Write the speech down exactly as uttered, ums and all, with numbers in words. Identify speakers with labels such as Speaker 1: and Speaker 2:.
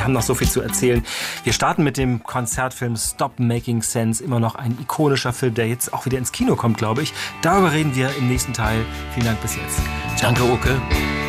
Speaker 1: haben noch so viel zu erzählen. Wir starten mit dem Konzertfilm Stop Making Sense. Immer noch ein ikonischer Film, der jetzt auch wieder ins Kino kommt, glaube ich. Darüber reden wir im nächsten Teil. Vielen Dank bis jetzt.
Speaker 2: Danke, Oke.